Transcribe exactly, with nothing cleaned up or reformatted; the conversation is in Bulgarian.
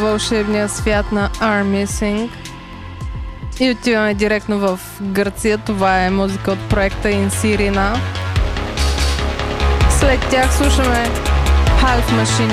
вълшебния свят на Are Missing. И отиваме директно в Гърция. Това е музика от проекта Insirina. След тях слушаме Half Machine